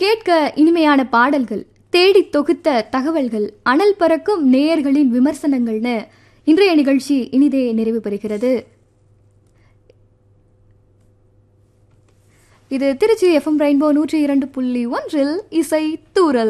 கேட்க இனிமையான பாடல்கள், தேடி தொகுத்த தகவல்கள், அனல் பறக்கும் நேயர்களின் விமர்சனங்கள்னு இன்றைய நிகழ்ச்சி இனிதே நிறைவு பெறுகிறது. இது திருச்சி FM ரெயின்போ 102.1 இசை தூரல்.